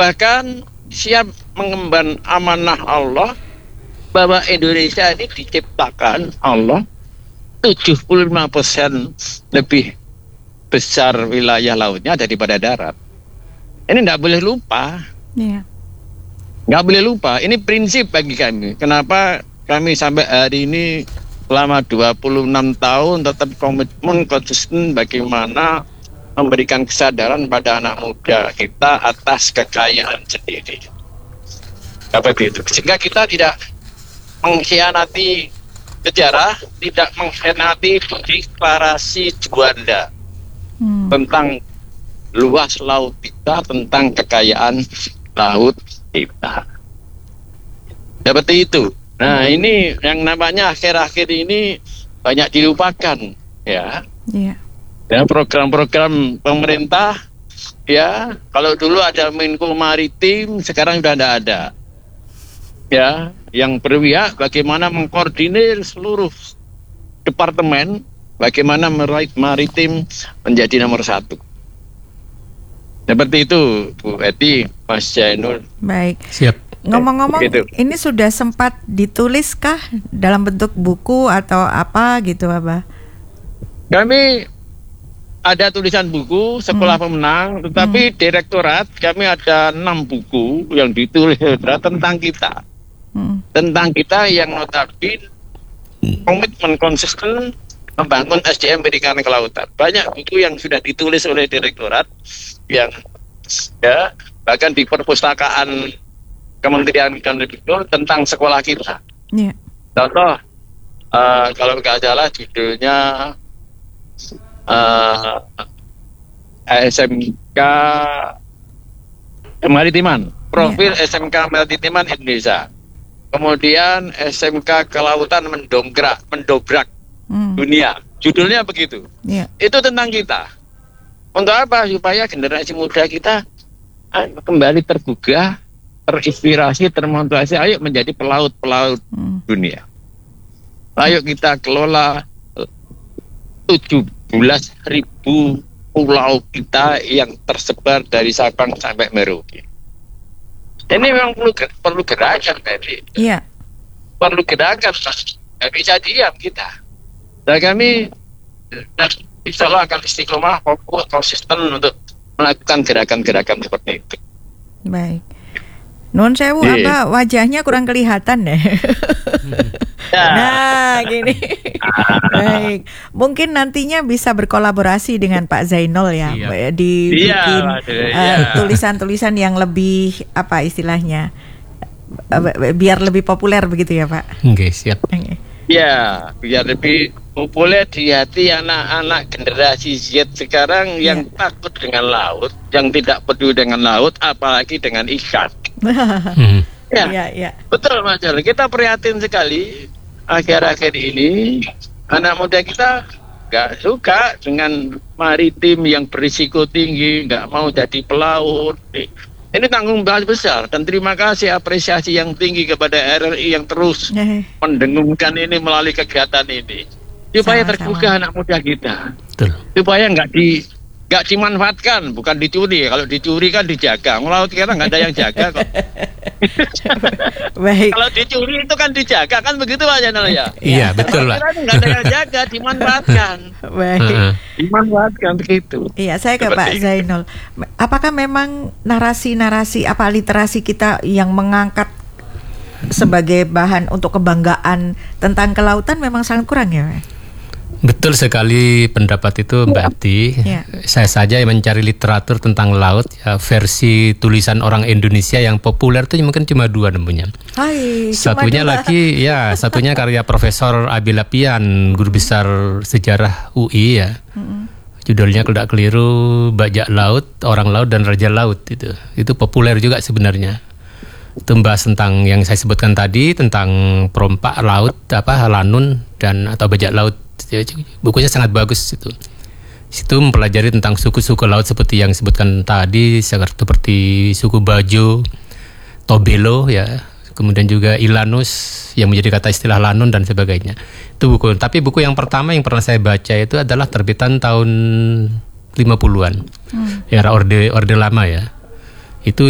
bahkan siap mengemban amanah Allah bahwa Indonesia ini diciptakan Allah 75% lebih besar wilayah lautnya daripada darat. Ini tidak boleh lupa. Iya. Nggak boleh lupa. Ini prinsip bagi kami. Kenapa kami sampai hari ini selama 26 tahun tetap komitmen konsisten bagaimana memberikan kesadaran pada anak muda kita atas kekayaan sendiri. Seperti itu. Sehingga kita tidak mengkhianati sejarah, tidak mengkhianati deklarasi Juanda tentang luas laut kita, tentang kekayaan laut kita. Seperti itu. Nah, ini yang namanya akhir-akhir ini banyak dilupakan, ya. Iya. Ya, program-program pemerintah, ya. Kalau dulu ada Menko Maritim, sekarang sudah tidak ada. Ya, yang berpihak bagaimana mengkoordinir seluruh departemen, bagaimana maritim menjadi nomor 1. Seperti itu, Bu Eti, Mas Jainul. Baik. Siap. Ngomong-ngomong, Gitu. ini sudah sempat dituliskah dalam bentuk buku atau apa gitu, Abah? Kami ada tulisan buku Sekolah Pemenang, tetapi direktorat kami ada 6 buku yang ditulis tentang kita. Tentang kita yang notabene komitmen konsisten membangun SDM pendidikan kelautan. Banyak buku yang sudah ditulis oleh direktorat yang ya bahkan di perpustakaan Kementerian Pendidikan tentang sekolah kita. Iya. Contoh, kalau nggak salah judulnya SMK Kemaritiman, profil SMK Kemaritiman Indonesia. Kemudian SMK Kelautan mendobrak dunia. Judulnya begitu. Iya. Itu tentang kita. Untuk apa? Supaya generasi muda kita kembali tergugah, terinspirasi, termotivasi. Ayo menjadi pelaut-pelaut dunia. Ayo kita kelola 17.000 pulau kita yang tersebar dari Sabang sampai Merauke. Ini memang perlu gerakan, Tadi. Iya. Perlu gerakan, nggak bisa diam kita. Dan kami insya Allah akan istiqomah, fokus, konsisten untuk melakukan gerakan-gerakan seperti itu. Baik. Nun sewu, Abah wajahnya kurang kelihatan deh. Nah, gini. Baik. Mungkin nantinya bisa berkolaborasi dengan Pak Zainul ya, dibikin tulisan-tulisan yang lebih apa istilahnya, biar lebih populer begitu ya, Pak. Oke, siap. Ya, biar lebih populer di hati anak-anak generasi Z sekarang yang takut dengan laut, yang tidak peduli dengan laut, apalagi dengan ikan. Ya. Betul, Mas Jal. Kita prihatin sekali akhir-akhir ini anak muda kita nggak suka dengan maritim yang berisiko tinggi, nggak mau jadi pelaut. Ini tanggung jawab besar dan terima kasih apresiasi yang tinggi kepada RRI yang terus mendengungkan ini melalui kegiatan ini supaya tergugah anak muda kita. Betul. Supaya nggak dimanfaatkan, bukan dicuri. Kalau dicuri kan dijaga. Laut kita nggak ada yang jaga kok. Baik. Kalau dicuri itu kan dijaga, kan begitu Pak Janal ya? Iya, betul Pak. Nggak ada yang jaga, dimanfaatkan. Baik. Dimanfaatkan begitu. Iya, saya ke Pak Zainul. Apakah memang narasi-narasi apa literasi kita yang mengangkat sebagai bahan untuk kebanggaan tentang kelautan memang sangat kurang ya, Pak? Betul sekali pendapat itu Mbak Ati. Saya saja yang mencari literatur tentang laut ya, versi tulisan orang Indonesia yang populer itu mungkin cuma 2 nemunya. Satunya lagi satunya karya Profesor Abi Lapian, guru besar sejarah UI ya. Judulnya kalau tidak keliru Bajak Laut, Orang Laut dan Raja Laut itu. Itu populer juga sebenarnya. Itu membahas tentang yang saya sebutkan tadi tentang perompak laut lanun dan atau bajak laut. Bukunya sangat bagus itu. Situ mempelajari tentang suku-suku laut seperti yang disebutkan tadi, seperti suku Bajo, Tobelo ya, kemudian juga Ilanus yang menjadi kata istilah lanun dan sebagainya. Itu buku. Tapi buku yang pertama yang pernah saya baca itu adalah terbitan tahun 50-an. Era Orde Lama ya. Itu